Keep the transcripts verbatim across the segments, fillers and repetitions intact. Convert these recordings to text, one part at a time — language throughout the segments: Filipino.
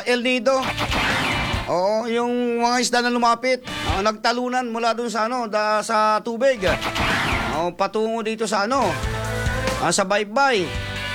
El Nido. Oo, yung mga isda na lumapit, uh, nagtalunan mula dun sa ano, da, sa tubig. Oo, patungo dito sa ano, uh, sa Baybay.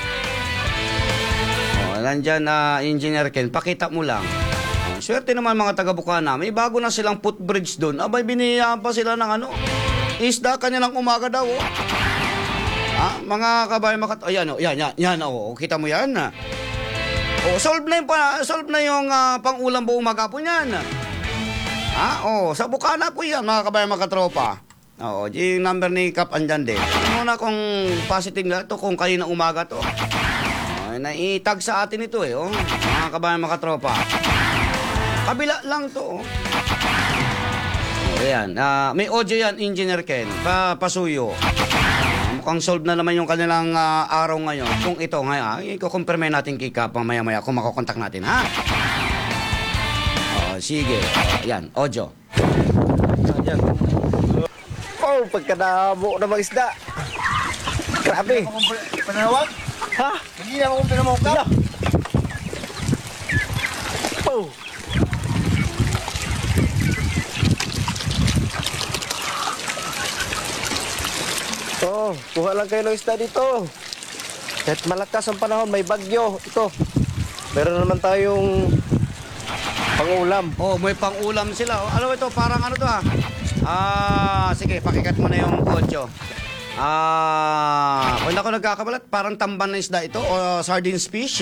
Oh, nandyan na uh, Engineer Ken, pakita mo lang. Uh, swerte naman mga taga Bukana, may bago na silang footbridge doon. Abay, biniyaan pa sila ng ano, isda kanilang umaga daw. Oh. Ah, mga kabayan makat... Ayan, oh, yan, yan, yan, oh, kita mo yan. Oh, solve na yung, pa, solve na yung uh, pang-ulam buong maghapon yan. Ah, oh, sa Bukana po yan, mga kabayan makatropa. Oo, oh, yung number ni Kap andyan din. Ano na kung positive na ito, kung kayo na umaga to. Oh, naitag sa atin ito eh, oh, mga kabayan makatropa. Kabila lang to, oh. Oh, ayan, uh, may audio yan, Engineer Ken, pa, pasuyo. Mukhang solve na naman yung kanilang uh, araw ngayon. Kung ito ngayon, ikukumpirme natin kay Kap maya-maya kung makukontak natin, ha? Oh, sige. Oh, yan, audio. Yan. Oh, pagkadamo na mga isda. Grabe. Panawag? Ha? Hindi na akong pinamawag. Yeah. Oh. Oh, kuha lang kayo ng isda dito. Kahit malakas ang panahon, may bagyo. Ito, meron naman tayong pangulam. Oh, may pang-ulam sila. Oh, ano ito? Parang ano to, ha? Ah, sige, pakikat mo na yung audio. Ah, kung ako nagkakabalat, parang tamban na isda ito o sardines fish.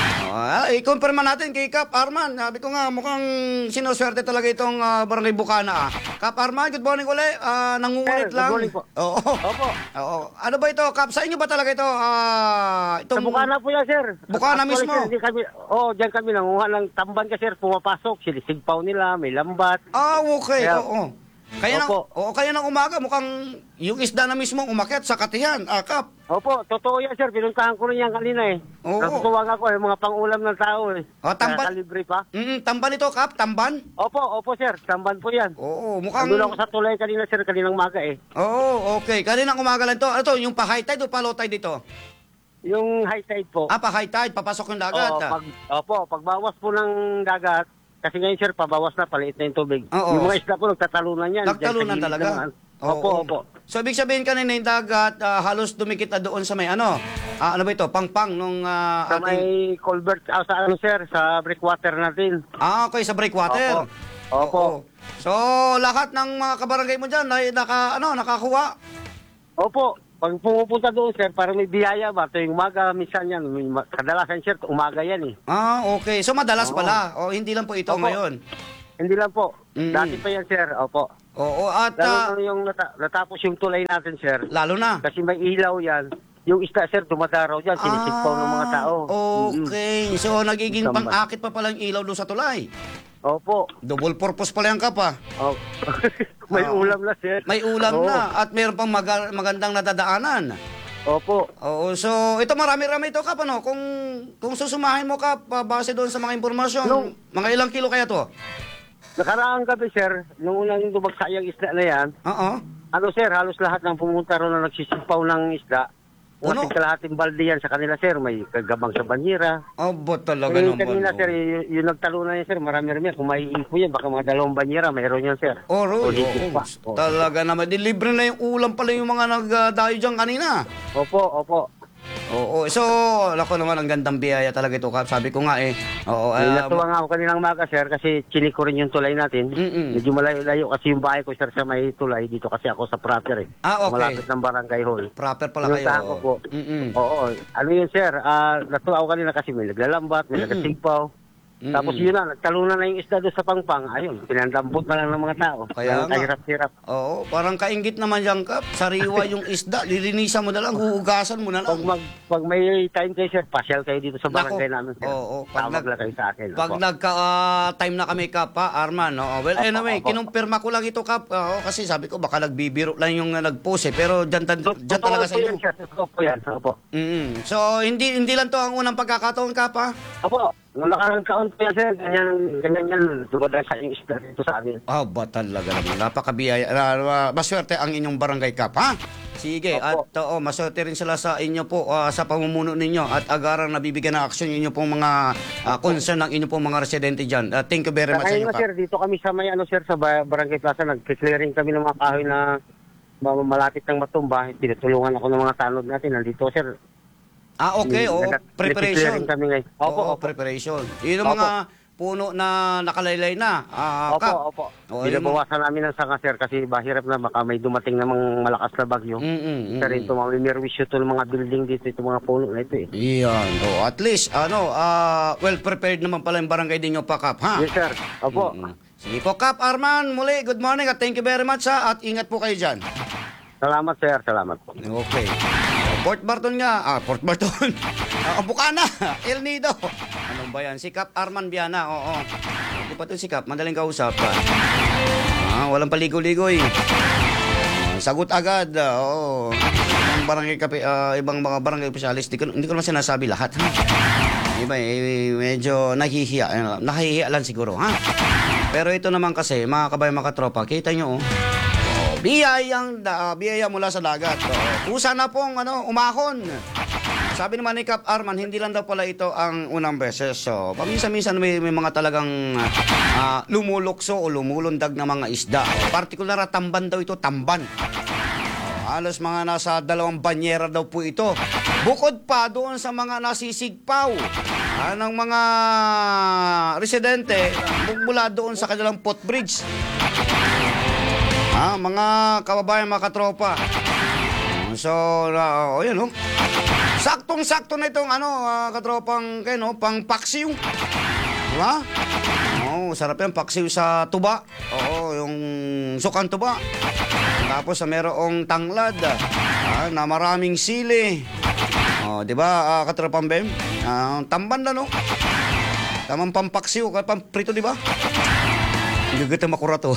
Ah, i-confirm natin kay Kap Arman. Sabi ko nga, mukhang sinuswerte talaga itong uh, Barangay Bukana. Ah. Kap Arman, good morning ulit. Uh, nangungulit Sir, good lang. morning po. Oo. Opo. Oo. Ano ba ito, Kap? Sa inyo ba talaga ito? Ah, itong... Sa Bukana po yan, sir. Bukana Actually, mismo? Sir, di kami, oh, diyan kami nanguha ng tamban ka, sir. Pumapasok, sinisigpaw nila, may lambat. Ah, okay. Kaya- Oo. Kaya nang, Opo. oo, kaya nang umaga, mukhang yung isda na mismo umakyat sa katihan. Ah, Kap. Opo, totoo yan, sir. Pinuntahan ko rin yan kanina eh. Oo. Natutuwag ako eh, mga pangulam ng tao eh. Oh, tamban. Kaya kalibre pa. Mm, tamban ito, Kap? Tamban? Opo, opo, sir. Tamban po yan. Oo, mukhang... Andun ako sa tulay kanina, sir, kaninang maga eh. Oo, okay. Kaninang umaga lang ito. Ano to, yung pa-high tide o pa-low tide dito? Yung high tide po. Ah, pa-high tide, papasok yung dagat. Oo, ah. pag, opo, pagbawas po ng dagat, kasi ngayon, sir, pabawas na, paliit na yung tubig. Oo. Yung mga isla po, nagtatalunan yan. Nagtalunan Diyan sa gilid talaga? naman. Oo. Opo, opo. So, ibig sabihin kanina yung dagat, ah, halos dumikit na doon sa may ano? Ah, ano ba ito? Pangpang nung ah, Sa ating... may culvert, ah, sa ano, sir, sa breakwater natin. Ah, okay, sa breakwater. Opo. Opo. Oo. So, lahat ng mga kabarangay mo dyan ay naka, ano, nakakuha? Opo. Pag pumupunta doon, sir, parang may biyaya ba? Tuwing umaga, minsan yan. may ma- Kadalasan, sir, umaga yan eh. Ah, okay. So, madalas Oo. pala. O, hindi lang po ito Opo. ngayon. Hindi lang po. Mm. Dati pa yan, sir. Opo. Oo, at Lalo ah, na yung nata- natapos yung tulay natin, sir. lalo na. Kasi may ilaw yan. Yung isda, sir, dumadaraw dyan. Sinisigpaw ng mga tao. Ah, Mm-mm. okay. So, nagiging Tama. pang-akit pa pala yung ilaw doon sa tulay. Opo. Double purpose pala yan, Kap, ah. Oh. may Oo. ulam na, sir. May ulam Oo. na at mayroon pang maga- magandang nadadaanan. Opo. Oo, so ito marami-rami ito, Kap, ano? Kung, kung susumahin mo, Kap, ah, base doon sa mga impormasyon, Nung- mga ilang kilo kaya to? Nakaraang gabi, sir, nung unang dumagsa yung isda na yan, Oo. ano, sir, halos lahat ng pumunta ron na nagsisipaw ng isda. Ano? Mga kalahating balde yan sa kanila, sir. May kagabang sa banyera. Abo talaga Eh, naman. kanina, oh. sir, yung, yung nagtalunan yan, sir, marami-rami yan. Kung maiipo yan, baka mga dalawang banyera, mayroon yan, sir. Oh, Roy, O, higit oo. pa. Oo. Talaga naman. Di libre na yung ulam pala yung mga nagdayo dyan kanina. Opo, opo. Oo, so, ako naman, ang gandang biyaya talaga ito, Kap. Sabi ko nga eh. Oo, May ah, natuwa nga ako kaninang maga, sir, kasi chinik ko rin yung tulay natin. Mm-mm. Medyo malayo-layo kasi yung bahay ko, sir, sa may tulay. Dito kasi ako sa Prater, eh. Ah, okay. Malapit ng Barangay Hall. proper pala kayo. Pinuntahan ko po. Mm-mm. Oo. Ano yun, sir? Ah, natuwa ako kanina kasi may naglalambat, may Mm-mm. nagasigpaw. Mm-mm. Tapos yun na, nagtalunan na yung isda doon sa pangpang. Ayun, pinandambot na lang ng mga tao. Kaya Kaya nga. kahirap-hirap. Oo, parang kainggit naman yan, Kap. Sariwa yung isda, lilinisan mo na lang, huhugasan mo na Pag, lang. mag, pag may time kayo, sir, pasyal kayo dito sa Nako. barangay namin, sir. Oo, pag Tawag nag- lang kayo sa akin. Pag Opo. nagka-time na kami, Kap, ha, Arman, no? Well, Opo, anyway, opo. kinumpirma ko lang ito, Kap. Oo, kasi sabi ko, baka nagbibiro lang yung uh, nag-post eh. Pero dyan, tan- Tot- dyan totoo talaga sa po inyo. yan, sir. Totoo po yan. Opo. Mm. So, hindi hindi lang to ang unang pagkakataon, Kap, ha? Opo. Nung nakarang taon po yan, sir, ganyan, ganyan yan, dumadaan sa yung isda dito sa amin. Ah, ba talaga naman. Napakabiyaya. Uh, maswerte ang inyong barangay kap, ha? Sige, Opo. at oo, maswerte rin sila sa inyo po, ah, sa pamumuno ninyo at agarang nabibigyan ng aksyon inyo pong mga ah, concern ng inyo pong mga residente dyan. Ah, thank you very much sa Kaya inyo, nga, Kap. sir, dito kami sa may, ano, sir, sa ba- Barangay Plaza, nag-clearing kami ng mga kahoy na ma- malapit ng matumba. Tinutulungan ako ng mga tanod natin. Nandito, sir. Ah, okay, oo. Nag- Preparation. nag-clearing kami ngayon. Opo, Oo, opo. preparation. Yun ang Opo. mga puno na nakalaylay na. Ah, Opo, Kap. opo. Oo, yun mo. Binabawasan namin ng sanga, sir, kasi mahirap na baka may dumating namang malakas na bagyo. Mm, mm, mm, Sir, ito mga mirwisyo to mga building dito, ito mga puno na ito eh. Iyan. Oh, at least, ano, ah, well prepared naman pala yung barangay ninyo pa, Kap, ha? Yes, sir. Opo. Mm. Sige po, Kap Arman, muli, good morning at thank you very much, ha? At ingat po kayo dyan. Salamat, sir. Salamat po. Okay. Port Barton nga. Ah, Port Barton. Ah, Bukana. El Nido. Ano ba yan? Si Kap Arman Biana. Oo. Hindi pa to si Kap. Madaling kausap. Ah, walang paligo-ligoy. Ah, sagot agad. Ah, oo. Ibang barangay kape, ah, ibang mga barangay opisyalis. Hindi ko, hindi ko naman sinasabi lahat. Ha? Iba eh, medyo nahihiya. eh, Nahihiya lang siguro. Ha? Pero ito naman kasi, mga kabayan, mga katropa, kita nyo, oh. Biyayang da, biyaya mula sa dagat. Oh, kusa na pong ano, umahon. Sabi naman ni Kap Arman, hindi lang daw pala ito ang unang beses. So, paminsan-minsan may, may mga talagang ah, lumulukso o lumulundag na mga isda. Partikular na tamban daw ito, tamban. Oh, halos mga nasa dalawang banyera daw po ito. Bukod pa doon sa mga nasisigpaw ah, ng mga residente mula doon sa kanilang footbridge. Ah, mga kababayan, mga katropa. So, uh, oh, yun, oh. Saktong-sakto na itong, ano, ah, katropang, kayo, no, pang paksiw. Diba? Oh, sarap yan, paksiw sa tuba. Oo, yung sukang tuba. Tapos, sa merong tanglad, ah, na maraming sili. Oh, diba, ah, katropang Bem? Ah, tamban na, no? Tamang pampaksiw, pamprito, diba? Hindi kita makura to.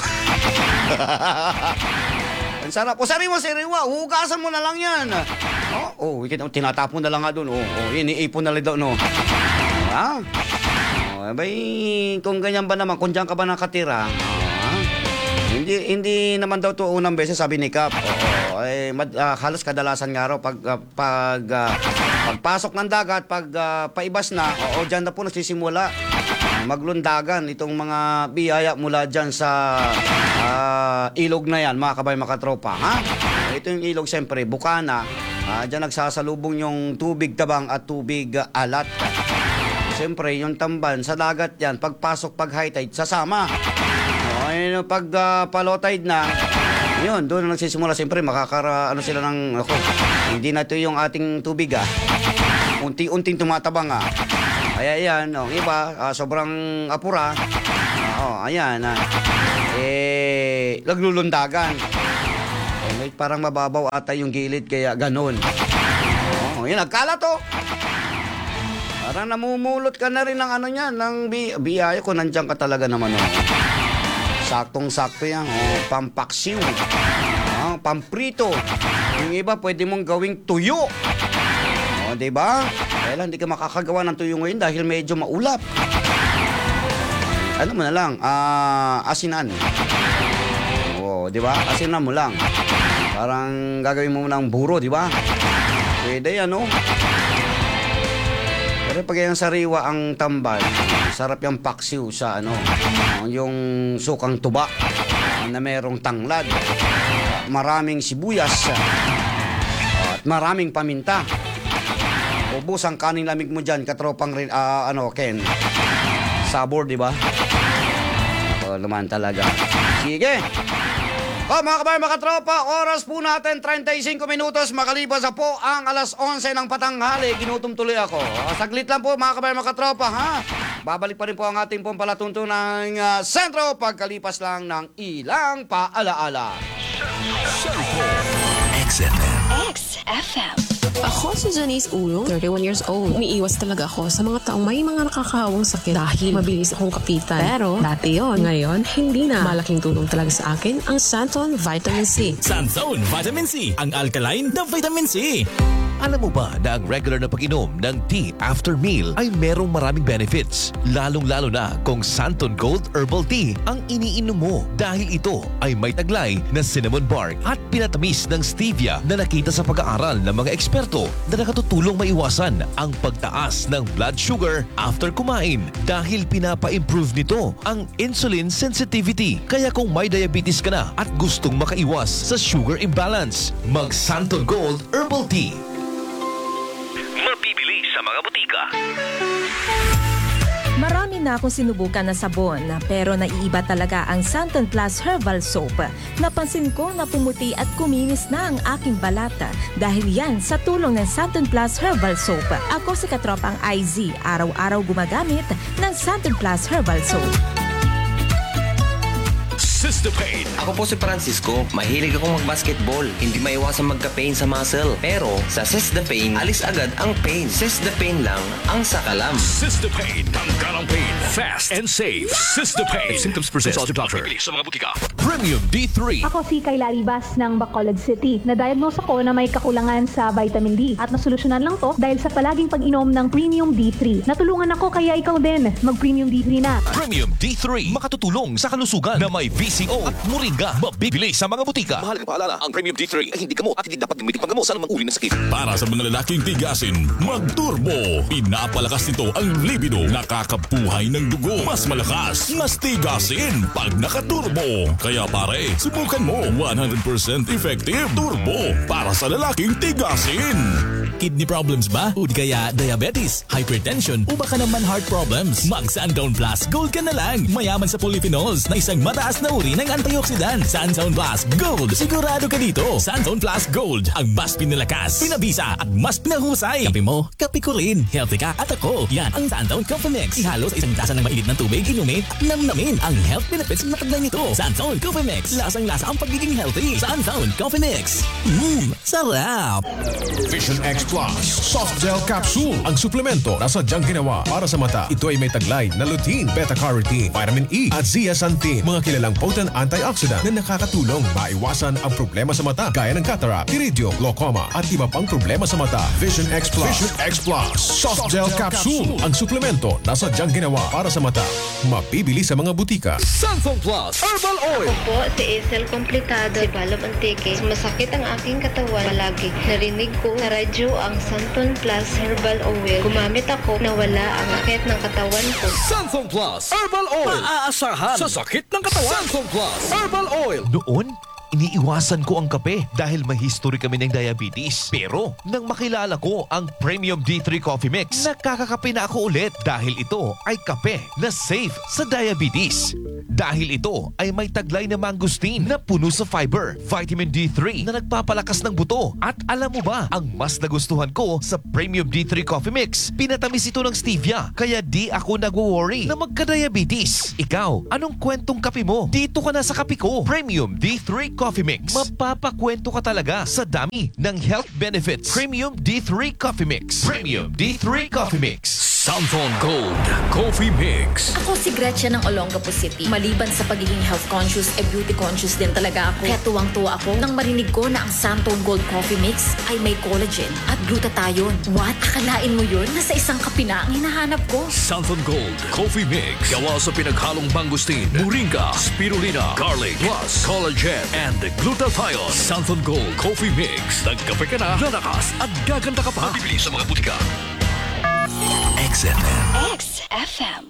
Ang sarap. O sariwa, sariwa. Hugasan mo na lang yan. Oh, oh tinatapon na lang nga doon. Oh, oh, iniipon na lang doon. No? Ha? Oh, bay, kung ganyan ba naman, kung dyan ka ba nakatira, ah, hindi, hindi naman daw to unang beses, sabi ni Kap. Oh, eh, mad, ah, halos kadalasan nga raw, pag, ah, pag, ah, pagpasok ng dagat, pag ah, paibas na, oo, dyan na po nagsisimula maglundagan itong mga biyaya mula dyan sa uh, ilog na yan, mga kabay, mga katropa. Ha? Ito yung ilog, siyempre, Bukana. Uh, dyan nagsasalubong yung tubig tabang at tubig uh, alat. Siyempre, yung tamban, sa dagat yan, pagpasok, pag high tide, sasama. O, yun, pag uh, palow tide na, yun, doon na nagsisimula, siyempre, makakara, ano sila ng, ako, hindi na ito yung ating tubig, ah. Unti-unting tumatabang, ah. Kaya yan, oh, iba, uh, sobrang apura. Uh, oh, ayan, uh, eh, naglulundagan. Eh, parang mababaw ata yung gilid, kaya ganun. Oh, yun, nagkala to. Parang namumulot ka na rin ng ano niyan, ng bi biyaya ko, nandiyan ka talaga naman. Oh. Saktong-sakto yan, oh, pampaksiw. Oh, pamprito. Yung iba, pwede mong gawing tuyo. O, diba? Kaya lang, hindi ka makakagawa ng tuyo ngayon dahil medyo maulap. Ano mo na lang, ah, asinan. O, diba? Asinan mo lang. Parang gagawin mo ng buro, diba? Pwede yan, no? Pero pag yung sariwa ang tambal, sarap yung paksiw sa, ano, yung sukang tuba na merong tanglad, maraming sibuyas, at maraming paminta. Ubus ang kaning lamig mo dyan, katropang rin, uh, ano, Ken, sabor, di ba? O, naman talaga. Sige. O, mga kabayan, mga katropa, oras po natin, thirty-five minutos, makalipas na po ang alas eleven ng patanghali. Ginutom tuloy ako. O, saglit lang po, mga kabayan, mga katropa, ha? Babalik pa rin po ang ating pong palatuntunang uh, sentro, pagkalipas lang ng ilang paalaala. X F M. X F M. Ako si Janice Ulong, thirty-one years old. Umiiwas talaga ako sa mga taong may mga nakakahawang sakit dahil mabilis akong kapitan. Pero dati yon, ngayon hindi na. Malaking tulong talaga sa akin ang Santon Vitamin C. Sanzone Vitamin C, ang alkaline na vitamin C. Alam mo ba na ang regular na pag-inom ng tea after meal ay merong maraming benefits? Lalong-lalo na kung Santon Gold Herbal Tea ang iniinom mo dahil ito ay may taglay na cinnamon bark at pinatamis ng stevia na nakita sa pag-aaral ng mga eksperto na nakatutulong maiwasan ang pagtaas ng blood sugar after kumain dahil pinapa-improve nito ang insulin sensitivity. Kaya kung may diabetes ka na at gustong makaiwas sa sugar imbalance, mag Santon Gold Herbal Tea. Mabibili sa mga butika. Marami na akong sinubukan na sabon, pero naiiba talaga ang Santon Plus Herbal Soap. Napansin ko na pumuti at kuminis na ang aking balata dahil yan sa tulong ng Santon Plus Herbal Soap. Ako si Katropang I Z, araw-araw gumagamit ng Santon Plus Herbal Soap. Sistapain. Ako po si Francisco. Mahilig akong mag-basketball. Hindi maiwasan magka-pain sa muscle. Pero sa Sistapain, alis agad ang pain. Sistapain lang ang sakalam. Sistapain. Tanggal ang pain. Fast and safe. Sistapain. If symptoms persist, consult your doctor. Sa mga butika. Premium D three. Ako si Kayla Ribas ng Bacolod City. Na-diagnose ako na may kakulangan sa vitamin D. At nasolusyonan lang to dahil sa palaging pag-inom ng Premium D three. Natulungan ako kaya ikaw din. Mag-Premium D three na. Premium D three. Makatutulong sa kalusugan na may V C O at Moringa. Mabibili sa mga butika. Mahalagang paalala, ang Premium D three ay hindi gamot at hindi dapat gamitin panggamot sa anumang uri ng sakit. Para sa mga lalaking tigasin, mag-turbo. Pinapalakas nito ang libido. Nakakabuhay ng dugo. Mas malakas, mas tigasin pag nakaturbo. Kaya pare, subukan mo. one hundred percent effective turbo para sa lalaking tigasin. Kidney problems ba? O di kaya diabetes, hypertension o baka naman heart problems? Mag Sundown Plus Gold ka na lang. Mayaman sa polyphenols na isang mataas na uri ng antioxidant. Sundown Plus Gold. Sigurado ka dito. Sundown Plus Gold. Ang mas pinalakas, pinabisa at mas pinahusay. Kape mo, kape ko rin. Healthy ka at ako. Yan ang Sundown Coffee Mix. Ihalo sa isang tasa ng mainit ng tubig, inumin at namnamin ang health benefits na taglay nito. Sundown Coffee Mix. Lasang-lasa ang pagiging healthy. Sundown Coffee Mix. Mmm, sarap. Vision X Plus Soft Gel Capsule. Ang suplemento na sadyang ginawa para sa mata. Ito ay may taglay na lutein, beta-carotene, vitamin E at zeaxanthin. Mga kilalang potent antioxidant na nakakatulong maiwasan ang problema sa mata gaya ng cataract, iridium, glaucoma at iba pang problema sa mata. Vision X Plus. Vision X Plus Soft Gel Capsule. Ang suplemento na sadyang ginawa para sa mata. Mabibili sa mga butika. Santon Plus Herbal Oil. Ako po si Isel Complicado, si Balab Antique. Masakit ang aking katawan palagi. Narinig ko sa radyo ang Santon Plus Herbal Oil. Gumamit ako na wala ang sakit ng katawan ko. Santon Plus Herbal Oil. Maaasahan sa sakit ng katawan. Santon Plus Herbal Oil. Noon, iniiwasan ko ang kape dahil may history kami ng diabetes. Pero nang makilala ko ang Premium D three Coffee Mix, nakakakape na ako ulit dahil ito ay kape na safe sa diabetes. Dahil ito ay may taglay na mangosteen na puno sa fiber, vitamin D three na nagpapalakas ng buto. At alam mo ba, ang mas nagustuhan ko sa Premium D three Coffee Mix, pinatamis ito ng stevia, kaya di ako nagwo-worry na magka-diabetes. Ikaw, anong kwentong kape mo? Dito ka na sa kape ko. Premium D three Coffee Mix. Mapapakwento ka talaga sa dami ng health benefits. Premium D three Coffee Mix. Premium D three Coffee Mix. Santon Gold Coffee Mix. Ako si Gretchen ng Olongapo City. Maliban sa pagiging health conscious, e beauty conscious din talaga ako. Kaya tuwang-tuwa ako nang marinig ko na ang Santon Gold Coffee Mix ay may collagen at glutathione. What? Akalain mo yun? Nasa isang kape na ang hinahanap ko. Santon Gold Coffee Mix. Gawa sa pinaghalong mangosteen, moringa, spirulina, garlic, plus collagen and glutathione. Santon Gold Coffee Mix. Nagkape ka na, lalakas at gaganda ka pa. Bibili sa mga butika. X F M. X F M.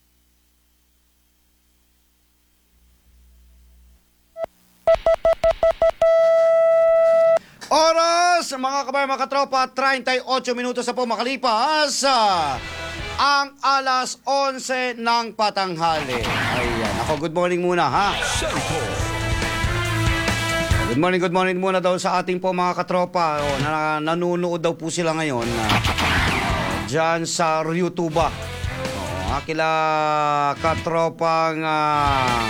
Oras, mga kabayan, mga katropa, thirty-eight minutos na po makalipas ah, ang alas onse ng patanghali. Ayan, ako, good morning muna, ha? Good morning, good morning muna daw sa ating po mga katropa. O, na, nanunood daw po sila ngayon uh, dyan sa YouTube. O, akila katropang uh,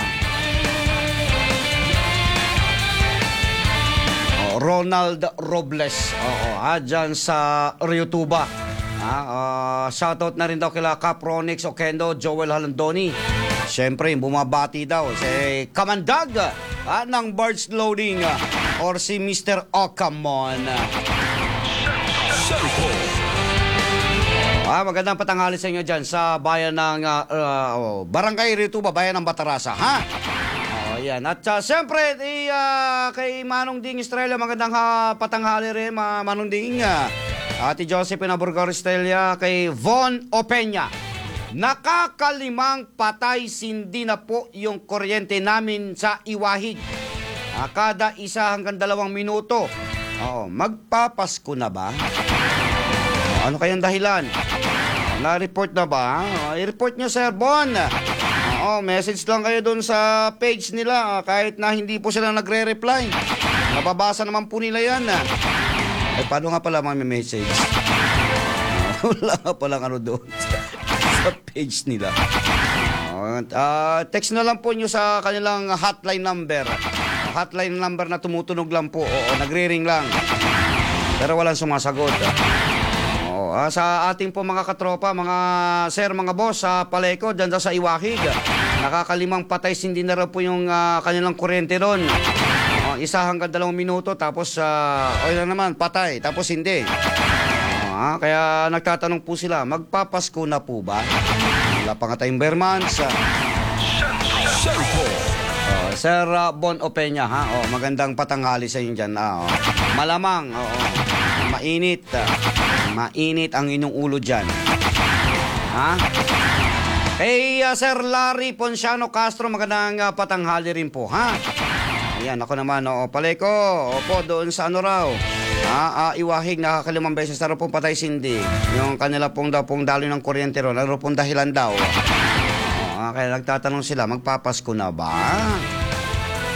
oh, Ronald Robles. Oo, ha, dyan sa YouTube. Ah, uh, shoutout na rin daw kila Capronix Okendo, Joel Halandoni. Siyempre, bumabati daw si Kamandag ah, ng Bards Loading ah, or si Mister Okamon. Ah, magandang patanghali sa inyo dyan sa bayan ng uh, uh, oh, Barangay Rituba, bayan ng Batarasa, ha? Oh, yan. At uh, siyempre, di, uh, kay Manong Ding Estrella, magandang uh, patanghali rin, ma Manong Ding. Uh, Ate Josephine Aburgor Estrella, kay Von Opeña. Nakakalimang patay sindi na po yung kuryente namin sa Iwahig. Uh, kada isa hanggang dalawang minuto. Oo, magpapasko na ba? Ano kayang dahilan? Na-report na ba? Oh, i-report nyo, Sir Bon. Oo, message lang kayo dun sa page nila kahit na hindi po sila nagre-reply. Nababasa naman po nila yan. Eh, paano nga pala mga message? Wala nga palang ano doon sa page nila. Uh, text na lang po nyo sa kanilang hotline number. Hotline number na tumutunog lang po. Oo, nagre-ring lang. Pero walang sumasagot. Uh, sa ating po mga katropa, mga sir, mga boss sa Paleco, dyan sa Iwahig, nakakalimang patay hindi na raw po yung uh, kanilang kuryente ron. Uh, isa hanggang dalawang minuto, tapos uh, o yun naman, patay, tapos hindi. Uh, kaya nagtatanong po sila, magpapasko na po ba? Wala pa nga tayong Bermans. Uh, uh, Sir uh, Bon Opeña, ha? Oh, magandang patanghali sa inyo dyan. Uh, oh. Malamang, oo. Oh, oh. Mainit. Uh, Mainit ang inyong ulo dyan. Ha? Hey, uh, Sir Larry Ponciano Castro, magandang uh, patanghali rin po, ha? Ayan, ako naman, o, Paleco, opo, doon sa ano raw. Ha, uh, Iwahig, nakakalimang beses na raw pong patay sindi. Yung kanila pong daw pong daloy ng kuryente ron, ano pong dahilan daw. Uh, kaya nagtatanong sila, magpapasko na ba?